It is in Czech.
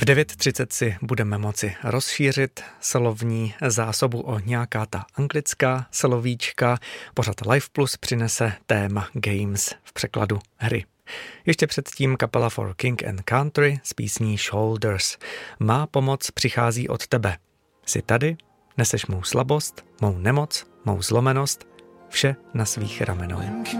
V 9:30 si budeme moci rozšířit slovní zásobu o nějaká ta anglická slovíčka. Pořad Live Plus přinese téma Games, v překladu hry. Ještě předtím kapela For King and Country s písní Shoulders. Má pomoc přichází od tebe. Jsi tady, neseš mou slabost, mou nemoc, mou zlomenost, vše na svých ramenou.